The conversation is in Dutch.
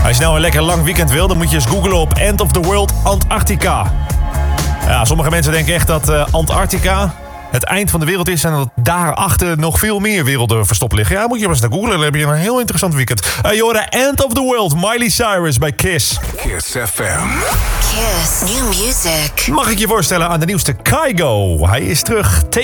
Als je nou een lekker lang weekend wil, dan moet je eens googlen op End of the World Antarctica. Ja, sommige mensen denken echt dat Antarctica het eind van de wereld is en dat daarachter nog veel meer werelden verstopt liggen. Ja, moet je maar eens naar googlen, dan heb je een heel interessant weekend. Jorden, End of the World, Miley Cyrus bij Kiss. Kiss FM. Kiss. New music. Mag ik je voorstellen aan de nieuwste Kygo? Hij is terug.